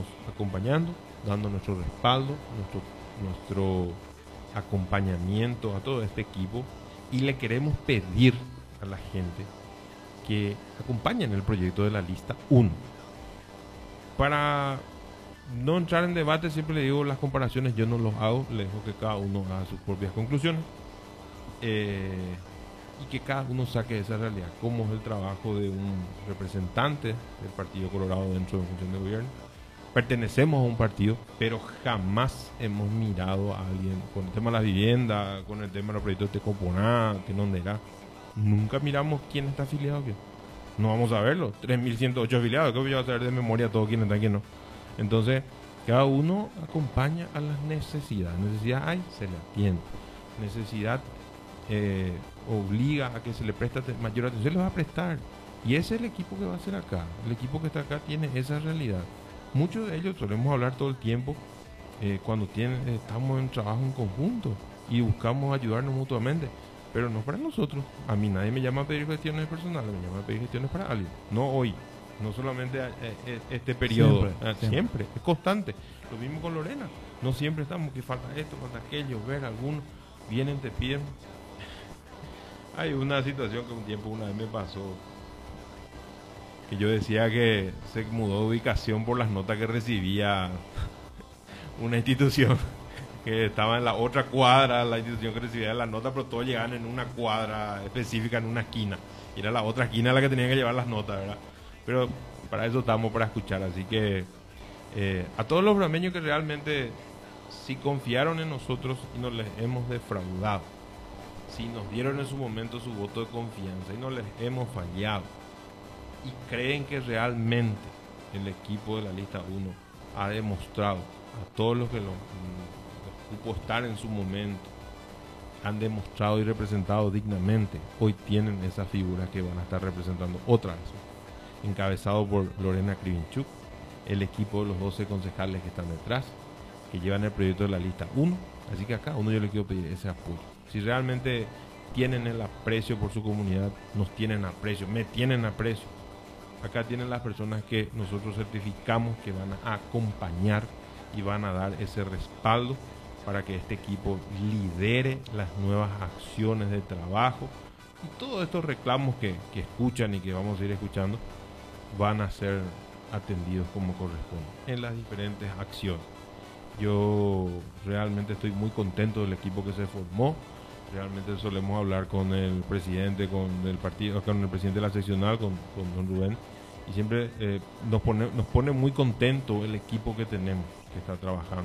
estamos acompañando, dando nuestro respaldo, nuestro acompañamiento a todo este equipo, y le queremos pedir a la gente que acompañen el proyecto de la lista 1. Para no entrar en debate, siempre le digo, las comparaciones yo no los hago, le dejo que cada uno haga sus propias conclusiones, y que cada uno saque esa realidad, cómo es el trabajo de un representante del Partido Colorado dentro de la función de gobierno. Pertenecemos a un partido, pero jamás hemos mirado a alguien con el tema de la vivienda, con el tema de los proyectos de Coponá, que no era. Nunca miramos quién está afiliado aquí. No vamos a verlo. 3.108 afiliados. ¿Qué voy a saber de memoria todo quién está y quién no? Entonces, cada uno acompaña a las necesidades. Necesidad hay, se le atiende. Necesidad obliga a que se le preste mayor atención. Se le va a prestar. Y ese es el equipo que va a ser acá. El equipo que está acá tiene esa realidad. Muchos de ellos solemos hablar todo el tiempo cuando estamos en trabajo en conjunto y buscamos ayudarnos mutuamente, pero no para nosotros. A mí nadie me llama a pedir gestiones personales, me llama a pedir gestiones para alguien. No hoy, no solamente este periodo, siempre, es constante. Lo mismo con Lorena, no siempre estamos, que falta esto, falta aquello, ver algunos, vienen, te piden. Hay una situación que un tiempo una vez me pasó, que yo decía que se mudó de ubicación por las notas que recibía una institución que estaba en la otra cuadra, la institución que recibía las notas, pero todos llegaban en una cuadra específica, en una esquina, y era la otra esquina la que tenían que llevar las notas, ¿verdad? Pero para eso estamos, para escuchar. Así que a todos los brameños que realmente, si confiaron en nosotros y no les hemos defraudado, si nos dieron en su momento su voto de confianza y no les hemos fallado, y creen que realmente el equipo de la lista 1 ha demostrado a todos los que los cupo estar en su momento, han demostrado y representado dignamente, hoy tienen esas figuras que van a estar representando otra vez, encabezado por Lorena Krivinchuk, el equipo de los 12 concejales que están detrás, que llevan el proyecto de la lista 1. Así que a cada uno yo le quiero pedir ese apoyo. Si realmente tienen el aprecio por su comunidad, nos tienen aprecio, me tienen aprecio. Acá tienen las personas que nosotros certificamos que van a acompañar y van a dar ese respaldo para que este equipo lidere las nuevas acciones de trabajo. Y todos estos reclamos que escuchan y que vamos a ir escuchando van a ser atendidos como corresponde en las diferentes acciones. Yo realmente estoy muy contento del equipo que se formó. Realmente solemos hablar con el presidente, con el partido, con el presidente de la seccional, con don Rubén, y siempre nos pone muy contento el equipo que tenemos, que está trabajando,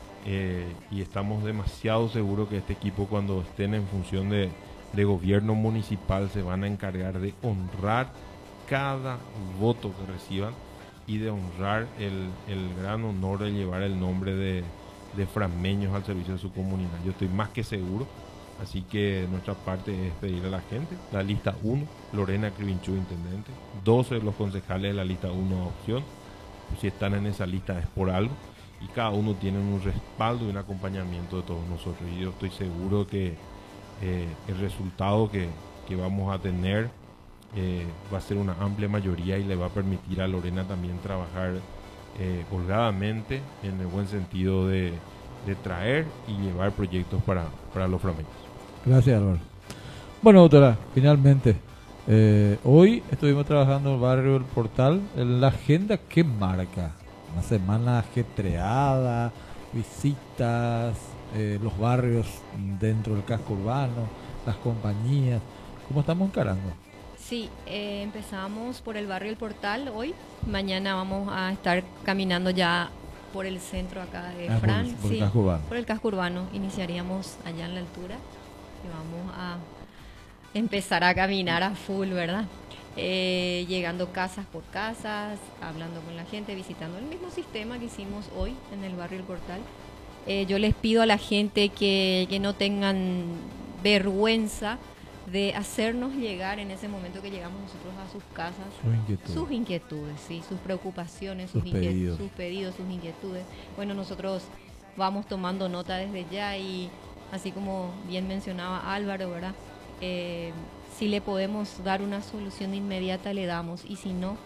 y estamos demasiado seguros que este equipo, cuando estén en función de gobierno municipal, se van a encargar de honrar cada voto que reciban y de honrar el gran honor de llevar el nombre de frameños al servicio de su comunidad. Yo estoy más que seguro. Así que nuestra parte es pedirle a la gente, la lista 1, Lorena Krivinchuk, intendente, 12 de los concejales de la lista 1 opción, pues si están en esa lista es por algo, y cada uno tiene un respaldo y un acompañamiento de todos nosotros, y yo estoy seguro que el resultado que vamos a tener va a ser una amplia mayoría y le va a permitir a Lorena también trabajar holgadamente, en el buen sentido de traer y llevar proyectos para los frameños. Gracias, Álvaro. Bueno, doctora, finalmente, hoy estuvimos trabajando en el barrio El Portal, en la agenda que marca, una semana ajetreada, visitas, los barrios dentro del casco urbano, las compañías. ¿Cómo estamos encarando? Sí, empezamos por el barrio El Portal hoy, mañana vamos a estar caminando ya por el centro acá de Fran, por el casco urbano. Por el casco urbano, iniciaríamos allá en la altura y vamos a empezar a caminar a full, ¿verdad? Llegando casas por casas, hablando con la gente, visitando el mismo sistema que hicimos hoy en el barrio El Portal. Yo les pido a la gente que no tengan vergüenza de hacernos llegar en ese momento que llegamos nosotros a sus casas sus inquietudes, ¿sí? Sus preocupaciones, sus pedidos, sus inquietudes. Bueno, nosotros vamos tomando nota desde ya y así como bien mencionaba Álvaro, ¿verdad? Si le podemos dar una solución inmediata, le damos, y si no,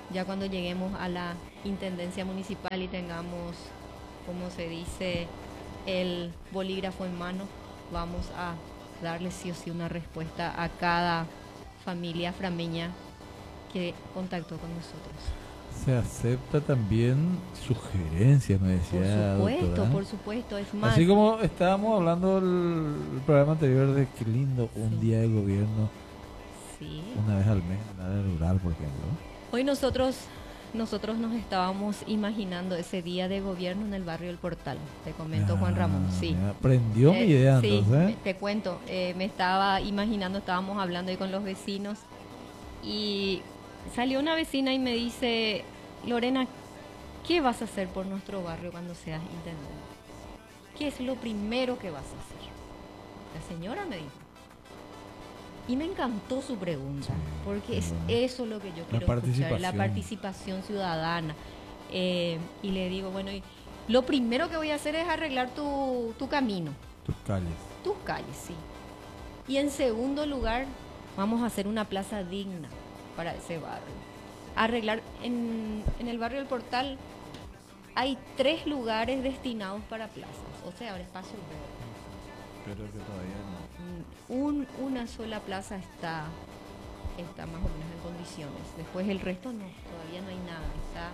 Ya cuando lleguemos a la intendencia municipal y tengamos, como se dice, el bolígrafo en mano, vamos a darle sí o sí una respuesta a cada familia frameña que contactó con nosotros. Se acepta también sugerencias, me decía. Por supuesto, es más. Así como estábamos hablando el programa anterior de qué lindo un día de gobierno, una vez al mes en el área rural, por ejemplo. Hoy nosotros nos estábamos imaginando ese día de gobierno en el barrio del Portal, te comento Juan Ramón, sí. Me aprendió mi idea entonces. Te cuento, me estaba imaginando, estábamos hablando ahí con los vecinos y salió una vecina y me dice, Lorena, ¿qué vas a hacer por nuestro barrio cuando seas intendente? ¿Qué es lo primero que vas a hacer? La señora me dijo. Y me encantó su pregunta, porque es eso lo que yo quiero escuchar, la participación ciudadana. Y le digo, bueno, lo primero que voy a hacer es arreglar tu camino. Tus calles. Tus calles, sí. Y en segundo lugar, vamos a hacer una plaza digna para ese barrio. Arreglar, en el barrio del Portal hay 3 lugares destinados para plazas, o sea, ahora espacio verde. Pero que todavía no. Una sola plaza está más o menos en condiciones. Después el resto no, todavía no hay nada. Está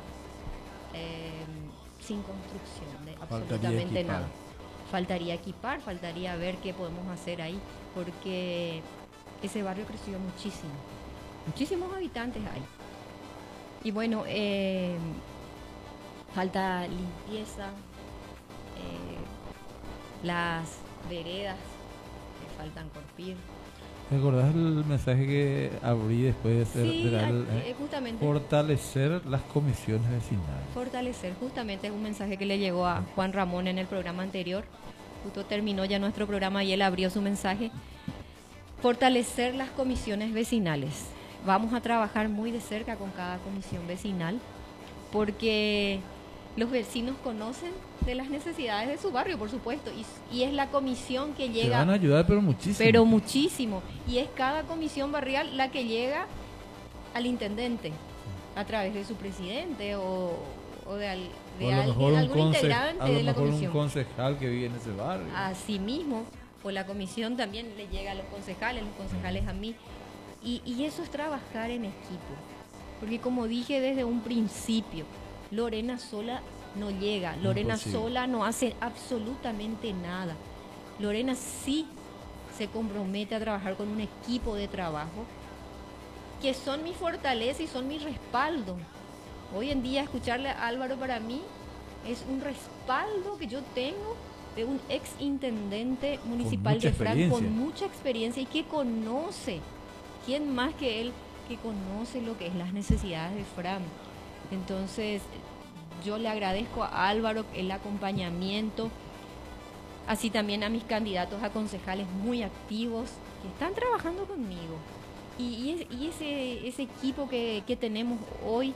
sin construcción de absolutamente nada. Faltaría equipar, faltaría ver qué podemos hacer ahí, porque ese barrio creció muchísimo. Muchísimos habitantes hay. Y bueno, falta limpieza, las veredas que faltan corpir. ¿Te acordás el mensaje que abrí después de ser justamente, fortalecer las comisiones vecinales? Fortalecer, justamente es un mensaje que le llegó a Juan Ramón en el programa anterior. Justo terminó ya nuestro programa y él abrió su mensaje. Fortalecer las comisiones vecinales. Vamos a trabajar muy de cerca con cada comisión vecinal porque los vecinos conocen de las necesidades de su barrio, por supuesto, y es la comisión que llega... Te van a ayudar, pero muchísimo. Pero muchísimo. Y es cada comisión barrial la que llega al intendente, a través de su presidente o de algún integrante de la comisión. Un concejal que vive en ese barrio. Así mismo, o la comisión también le llega a los concejales a mí. Y eso es trabajar en equipo. Porque como dije desde un principio, Lorena sola no llega, Lorena sola no hace absolutamente nada. Lorena sí se compromete a trabajar con un equipo de trabajo que son mi fortaleza y son mi respaldo. Hoy en día escucharle a Álvaro para mí es un respaldo que yo tengo de un ex intendente municipal de Fran con mucha experiencia y que conoce, ¿quién más que él que conoce lo que es las necesidades de Fran? Entonces yo le agradezco a Álvaro el acompañamiento, así también a mis candidatos a concejales muy activos que están trabajando conmigo. Y ese equipo que tenemos hoy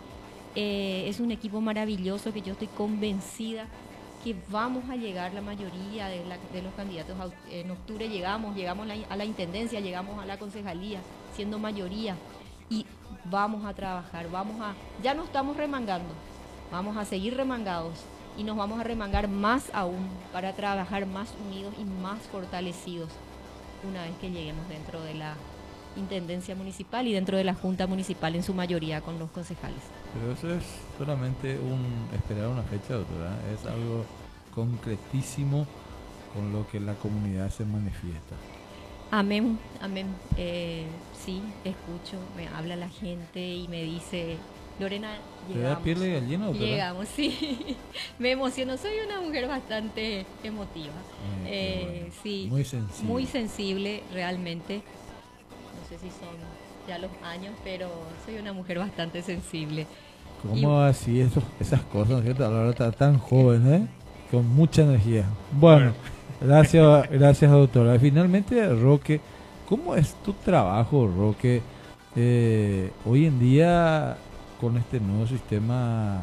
es un equipo maravilloso que yo estoy convencida que vamos a llegar la mayoría de los candidatos. En octubre llegamos a la intendencia, llegamos a la concejalía, siendo mayoría. Y vamos a trabajar, ya no estamos remangando, vamos a seguir remangados y nos vamos a remangar más aún para trabajar más unidos y más fortalecidos una vez que lleguemos dentro de la intendencia municipal y dentro de la junta municipal en su mayoría con los concejales. Pero eso es solamente esperar una fecha, doctora, es algo concretísimo con lo que la comunidad se manifiesta. Amén, amén. Sí, escucho, me habla la gente y me dice, Lorena, llegamos. ¿Te da piel de gallina, doctora? Llegamos, sí. Me emociono, soy una mujer bastante emotiva. Bueno. Sí, muy sensible. Muy sensible, realmente. No sé si son ya los años, pero soy una mujer bastante sensible. ¿Cómo así esas cosas, ¿no es cierto? A la hora de estar tan joven, con mucha energía. Bueno. Gracias, doctora. Finalmente, Roque, ¿cómo es tu trabajo, Roque? Hoy en día, con este nuevo sistema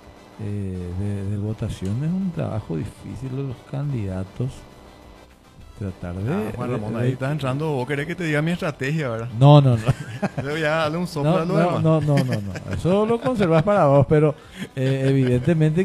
de votación, es un trabajo difícil de los candidatos. tratar de... Juan Ramón, ahí estás entrando, vos querés que te diga mi estrategia, ¿verdad? No, no, no. Yo voy a darle un soplo No, a lo no, demás. no, no, no, no. Eso lo conservas para vos, pero evidentemente